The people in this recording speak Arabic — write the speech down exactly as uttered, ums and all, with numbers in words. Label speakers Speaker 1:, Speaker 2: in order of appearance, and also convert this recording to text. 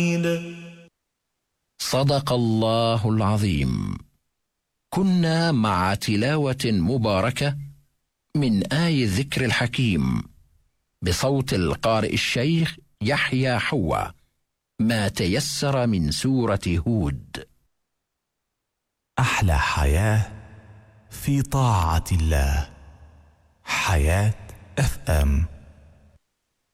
Speaker 1: صدق الله العظيم. كنا مع تلاوة مباركة من آي الذكر الحكيم بصوت القارئ الشيخ يحيى حوا، ما تيسر من سورة هود.
Speaker 2: أحلى حياة في طاعة الله. حياة اف ام.